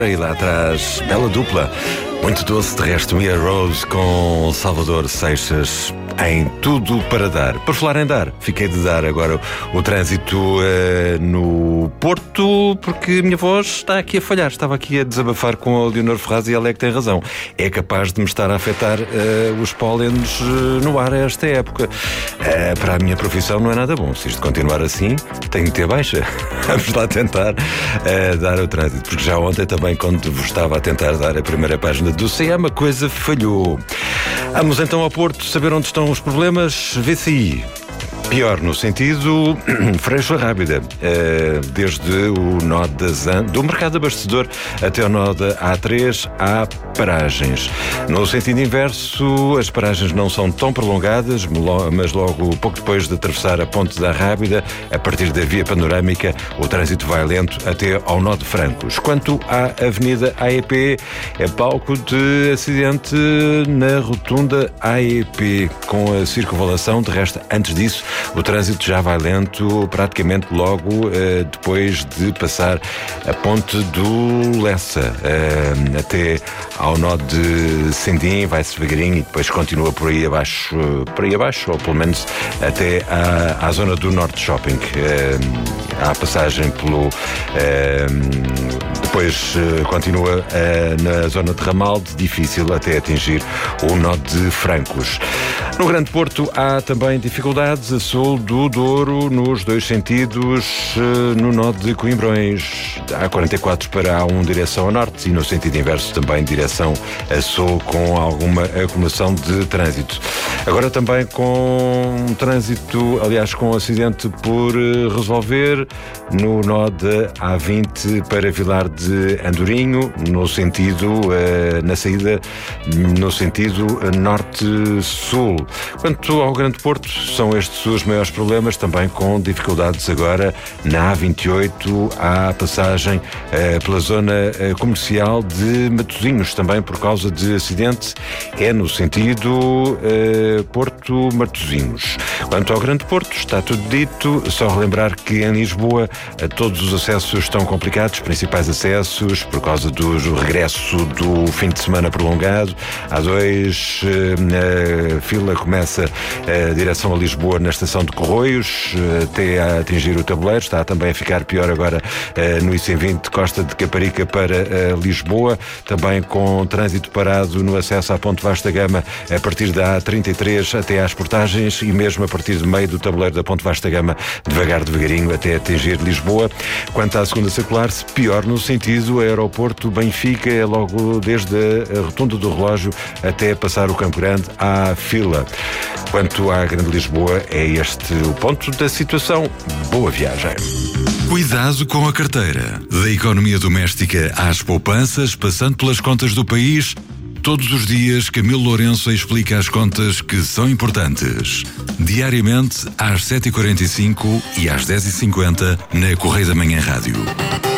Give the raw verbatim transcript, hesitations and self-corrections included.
E lá atrás, bela dupla, muito doce, de resto, Mia Rose com Salvador Seixas em Tudo para Dar. Por falar em dar, fiquei de dar agora o, o trânsito uh, no Porto, porque a minha voz está aqui a falhar. Estava aqui a desabafar com a Leonor Ferraz e ela é que tem razão. É capaz de me estar a afetar uh, os pólenes uh, no ar a esta época. Uh, para a minha profissão não é nada bom. Se isto continuar assim, tenho que ter baixa. Vamos lá tentar uh, dar o trânsito, porque já ontem também, quando vos estava a tentar dar a primeira página do C M, a coisa falhou. Vamos então ao Porto saber onde estão os problemas. V C I. Pior no sentido Freixo Rábida, desde o nó da Zan, do mercado abastecedor até o nó da A três, há paragens. No sentido inverso, as paragens não são tão prolongadas, mas logo pouco depois de atravessar a ponte da Rábida, a partir da via panorâmica, o trânsito vai lento até ao nó de Francos. Quanto à Avenida A E P, é palco de acidente na rotunda A E P, com a circunvalação. De resto, antes disso, o trânsito já vai lento, praticamente logo uh, depois de passar a ponte do Lessa, uh, até ao nó de Sendim, vai-se devagarinho e depois continua por aí abaixo, uh, por aí abaixo, ou pelo menos até à, à zona do Norte Shopping. Uh, há passagem pelo... Uh, depois uh, continua uh, na zona de Ramalde, difícil até atingir o nó de Francos. No Grande Porto há também dificuldades a sul do Douro, nos dois sentidos, no nó de Coimbrões. A quarenta e quatro para A um direção a norte e no sentido inverso também direção a sul, com alguma acumulação de trânsito. Agora também com trânsito, aliás com acidente por resolver no nó de A vinte para Vilar de Andorinho, no sentido, na saída, no sentido norte-sul. Quanto ao Grande Porto, são estes os maiores problemas, também com dificuldades agora na A vinte e oito, à passagem eh, pela zona eh, comercial de Matosinhos, também por causa de acidente, é no sentido eh, Porto-Matosinhos. Quanto ao Grande Porto, está tudo dito, só relembrar que em Lisboa eh, todos os acessos estão complicados, principais acessos, por causa do regresso do fim de semana prolongado. A dois, eh, a fila começa a direção a Lisboa na estação de Corroios, até a atingir o tabuleiro. Está também a ficar pior agora no I C vinte, Costa de Caparica para Lisboa, também com trânsito parado no acesso à Ponte Vasta Gama a partir da A trinta e três até às portagens e mesmo a partir do meio do tabuleiro da Ponte Vasta Gama, devagar, devagarinho, até atingir Lisboa. Quanto à segunda circular, pior no sentido Aeroporto Benfica, é logo desde a rotunda do relógio até passar o Campo Grande, à fila. Quanto à Grande Lisboa, é este o ponto da situação. Boa viagem. Cuidado com a carteira. Da economia doméstica às poupanças, passando pelas contas do país, todos os dias Camilo Lourenço explica as contas que são importantes. Diariamente às sete e quarenta e cinco e às dez e cinquenta na Correio da Manhã Rádio.